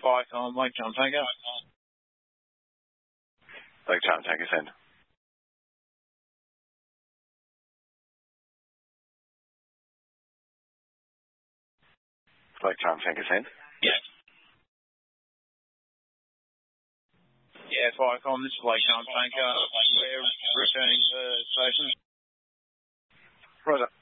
Viacom, Lake John Tanker. Lake John Tanker, send. Lake John Tanker, send. Yeah. Yeah, Viacom, this is Lake John Tanker. We're returning to station. Roger.